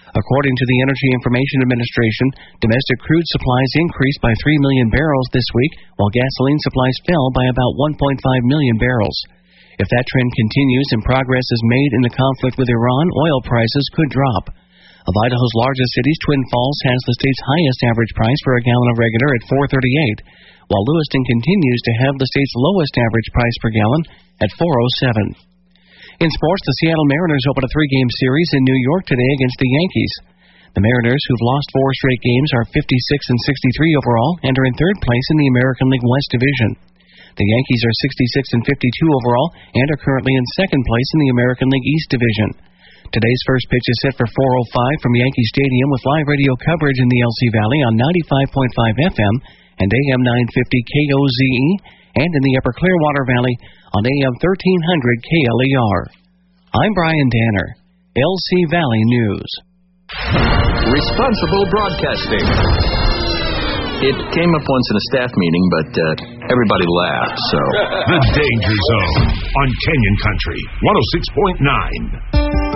According to the Energy Information Administration, domestic crude supplies increased by 3 million barrels this week, while gasoline supplies fell by about 1.5 million barrels. If that trend continues and progress is made in the conflict with Iran, oil prices could drop. Of Idaho's largest cities, Twin Falls has the state's highest average price for a gallon of regular at $4.38, while Lewiston continues to have the state's lowest average price per gallon at $4.07. In sports, the Seattle Mariners open a 3-game series in New York today against the Yankees. The Mariners, who've lost 4 straight games, are 56 and 63 overall and are in third place in the American League West Division. The Yankees are 66 and 52 overall and are currently in second place in the American League East Division. Today's first pitch is set for 4:05 from Yankee Stadium with live radio coverage in the LC Valley on 95.5 FM and AM 950 KOZE and in the Upper Clearwater Valley on AM 1300 KLER. I'm Brian Danner, LC Valley News. Responsible broadcasting. It came up once in a staff meeting, but everybody laughed, so. The Danger Zone on Canyon Country 106.9.